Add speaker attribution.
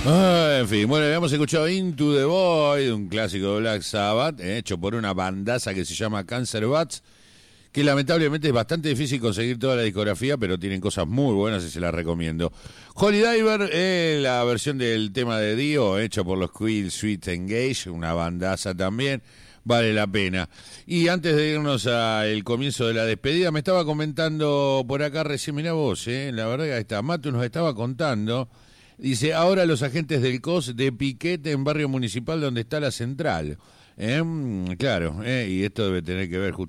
Speaker 1: En fin, bueno, habíamos escuchado Into the Void, un clásico de Black Sabbath, hecho por una bandaza que se llama Cancer Bats, que lamentablemente es bastante difícil conseguir toda la discografía, pero tienen cosas muy buenas y se las recomiendo. Holy Diver, la versión del tema de Dio, hecho por los Quill Sweet Engage, una bandaza también, vale la pena. Y antes de irnos al comienzo de la despedida, me estaba comentando por acá recién, mirá vos, la verdad que está, Matu nos estaba contando, dice, ahora los agentes del COS de piquete en Barrio Municipal donde está la central. Claro, y esto debe tener que ver justamente